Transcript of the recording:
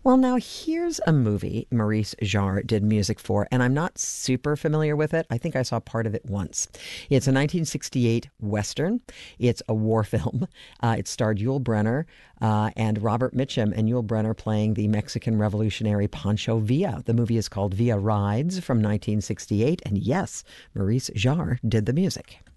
Well, now here's a movie Maurice Jarre did music for, and I'm not super familiar with it. I think I saw part of it once. It's a 1968 Western. It's a war film. It starred Yul Brynner and Robert Mitchum, and Yul Brynner playing the Mexican revolutionary Pancho Villa. The movie is called Villa Rides from 1968, and yes, Maurice Jarre did the music.